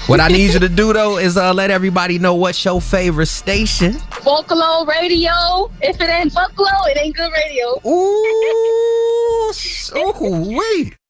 What I need you to do, though, is let everybody know what's your favorite station. Vocalo Radio. If it ain't Vocalo, it ain't good radio. Ooh, wait.